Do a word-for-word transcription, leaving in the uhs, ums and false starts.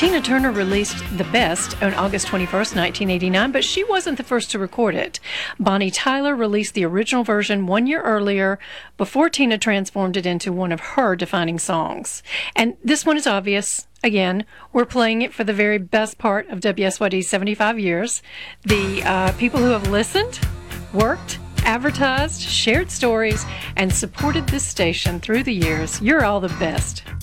Tina Turner released The Best on August twenty-first, nineteen eighty-nine, but she wasn't the first to record it. Bonnie Tyler released the original version one year earlier before Tina transformed it into one of her defining songs. And this one is obvious. Again, we're playing it for the very best part of W S Y D's seventy-five years. The uh, people who have listened, worked, advertised, shared stories, and supported this station through the years. You're all the best.